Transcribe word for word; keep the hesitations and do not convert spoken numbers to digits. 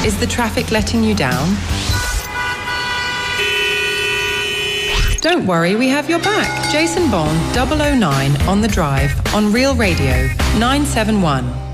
Is the traffic letting you down? Don't worry, we have your back. Jason Bond, double oh nine on the Drive, on Real Radio, nine seven one.